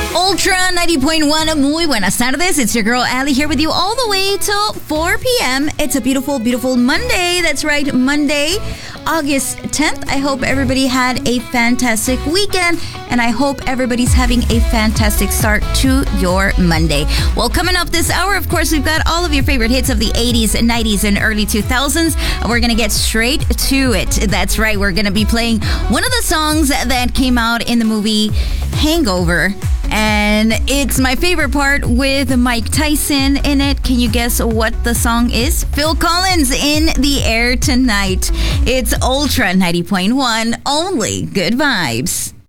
Ultra 90.1, muy buenas tardes. It's your girl, Ali, here with you all the way till 4 p.m. It's a beautiful, beautiful Monday. That's right, Monday, August 10th. I hope everybody had a fantastic weekend, and I hope everybody's having a fantastic start to your Monday. Well, coming up this hour, of course, we've got all of your favorite hits of the 80s, 90s, and early 2000s. We're going to get straight to it. That's right, we're going to be playing one of the songs that came out in the movie Hangover. And it's my favorite part with Mike Tyson in it. Can you guess what the song is? Phil Collins, In the Air Tonight. It's Ultra 90.1, only good vibes.